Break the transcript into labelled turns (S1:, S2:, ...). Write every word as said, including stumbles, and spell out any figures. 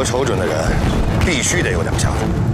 S1: 求瞅准的人，必须得有两下子。